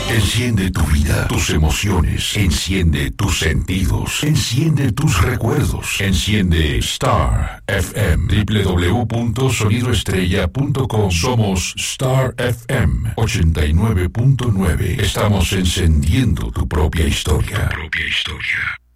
Enciende tu vida, tus emociones, enciende tus sentidos, enciende tus recuerdos, enciende Star FM, www.sonidoestrella.com. Somos Star FM 89.9. Estamos encendiendo tu propia historia. Tu propia historia.